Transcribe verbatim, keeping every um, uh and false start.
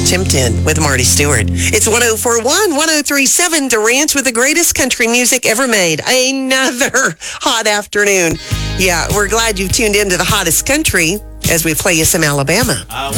Chimpton with Marty Stewart. It's one oh four point one, one oh three point seven, Durant with the greatest country music ever made. Another hot afternoon. Yeah, we're glad you've tuned into the hottest country as we play you some Alabama.